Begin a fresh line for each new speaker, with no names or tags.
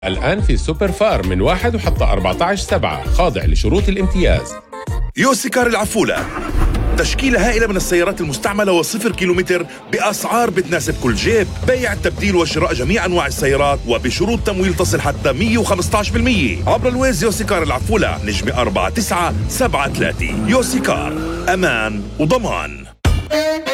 الآن في سوبر فار من 1 وحتى 14/7 خاضع لشروط الامتياز.
يوسيكار العفولة، تشكيلة هائلة من السيارات المستعملة وصفر كيلومتر بأسعار بتناسب كل جيب. بيع، تبديل وشراء جميع أنواع السيارات وبشروط تمويل تصل حتى 115% عبر الويز. يوسيكار العفولة، نجمة 4973. يوسيكار، أمان وضمان.